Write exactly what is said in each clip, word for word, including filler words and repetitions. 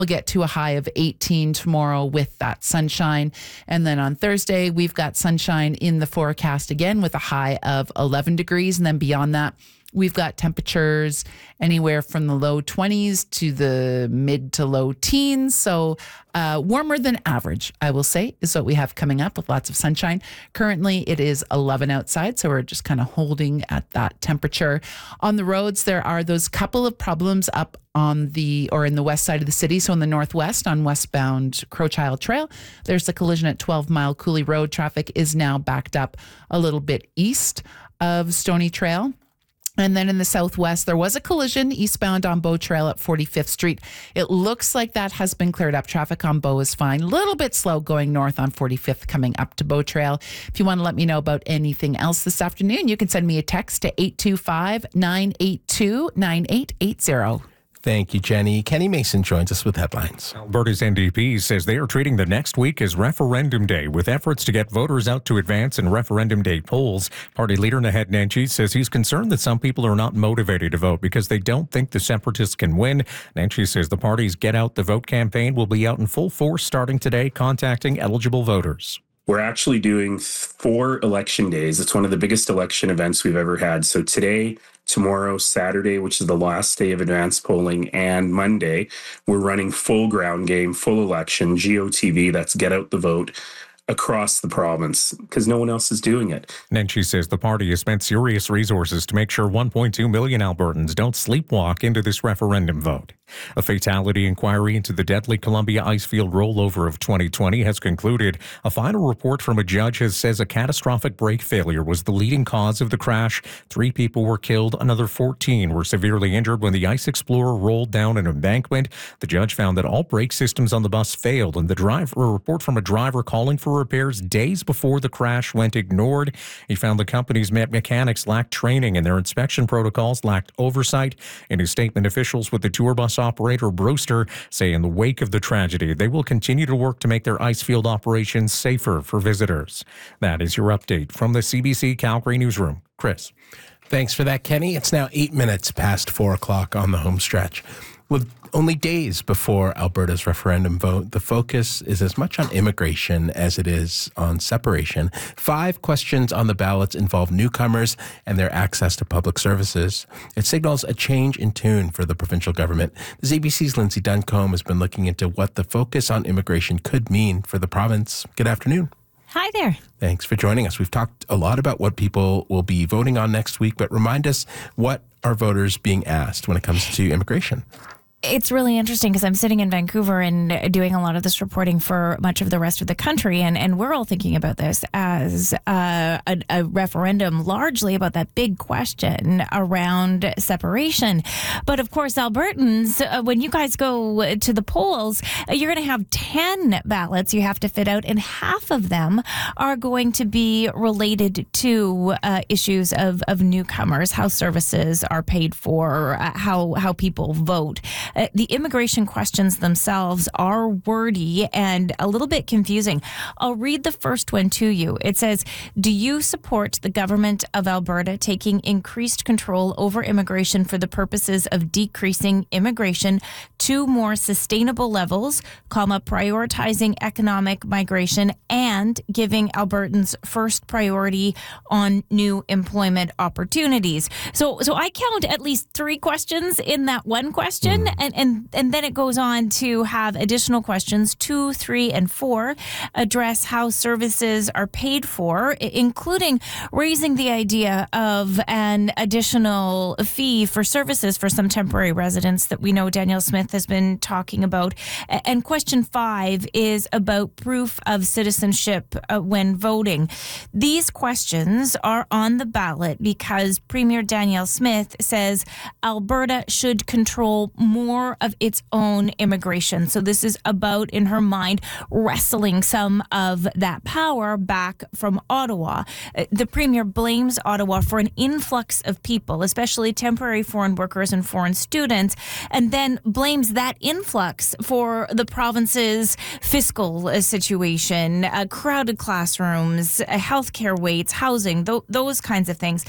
We'll get to a high of eighteen tomorrow with that sunshine. And then on Thursday, we've got sunshine in the forecast again with a high of eleven degrees. And then beyond that, we've got temperatures anywhere from the low twenties to the mid to low teens. So uh, warmer than average, I will say, is what we have coming up with lots of sunshine. Currently, it is eleven outside, so we're just kind of holding at that temperature. On the roads, there are those couple of problems up on the, or in the west side of the city. So in the northwest on westbound Crowchild Trail, there's a collision at twelve Mile Cooley Road. Traffic is now backed up a little bit east of Stony Trail. And then in the southwest, there was a collision eastbound on Bow Trail at forty-fifth Street. It looks like that has been cleared up. Traffic on Bow is fine. A little bit slow going north on forty-fifth coming up to Bow Trail. If you want to let me know about anything else this afternoon, you can send me a text to eight two five, nine eight two, nine eight eight zero. Thank you, Jenny. Kenny Mason joins us with headlines. Alberta's N D P says they are treating the next week as Referendum Day, with efforts to get voters out to advance in Referendum Day polls. Party leader Naheed Nenshi says he's concerned that some people are not motivated to vote because they don't think the separatists can win. Nenshi says the party's Get Out the Vote campaign will be out in full force starting today, contacting eligible voters. We're actually doing four election days. It's one of the biggest election events we've ever had. So today, tomorrow, Saturday, which is the last day of advanced polling, and Monday, we're running full ground game, full election, G O T V, that's Get Out the Vote, across the province because no one else is doing it. Nenshi says the party has spent serious resources to make sure one point two million Albertans don't sleepwalk into this referendum vote. A fatality inquiry into the deadly Columbia Icefield rollover of twenty twenty has concluded. A final report from a judge has says a catastrophic brake failure was the leading cause of the crash. Three people were killed, another fourteen were severely injured when the Ice Explorer rolled down an embankment. The judge found that all brake systems on the bus failed, and the driver, a report from a driver calling for repairs days before the crash went ignored. He found the company's mechanics lacked training and their inspection protocols lacked oversight. In his statement, officials with the tour bus operator Brewster say in the wake of the tragedy, they will continue to work to make their Icefield operations safer for visitors. That is your update from the C B C Calgary Newsroom. Chris. Thanks for that, Kenny. It's now eight minutes past four o'clock on the home stretch. With only days before Alberta's referendum vote, the focus is as much on immigration as it is on separation. Five questions on the ballots involve newcomers and their access to public services. It signals a change in tune for the provincial government. The Z B C's Lindsay Duncombe has been looking into what the focus on immigration could mean for the province. Good afternoon. Hi there. Thanks for joining us. We've talked a lot about what people will be voting on next week, but remind us, what are voters being asked when it comes to immigration? It's really interesting because I'm sitting in Vancouver and doing a lot of this reporting for much of the rest of the country. And, and we're all thinking about this as uh, a, a referendum largely about that big question around separation. But of course, Albertans, uh, when you guys go to the polls, uh, you're going to have ten ballots you have to fit out, and half of them are going to be related to uh, issues of, of newcomers, how services are paid for, uh, how, how people vote. Uh, the immigration questions themselves are wordy and a little bit confusing. I'll read the first one to you. It says, do you support the government of Alberta taking increased control over immigration for the purposes of decreasing immigration to more sustainable levels, comma, prioritizing economic migration and giving Albertans first priority on new employment opportunities? So, so I count at least three questions in that one question. Mm. And, and and then it goes on to have additional questions, two, three, and four, address how services are paid for, including raising the idea of an additional fee for services for some temporary residents that we know Danielle Smith has been talking about. And question five is about proof of citizenship uh, when voting. These questions are on the ballot because Premier Danielle Smith says Alberta should control more of its own immigration. So this is about, in her mind, wrestling some of that power back from Ottawa. The Premier blames Ottawa for an influx of people, especially temporary foreign workers and foreign students, and then blames that influx for the province's fiscal situation, uh, crowded classrooms, uh, healthcare waits, housing, th- those kinds of things.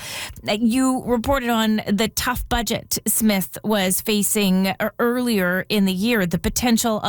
You reported on the tough budget Smith was facing earlier in the year, the potential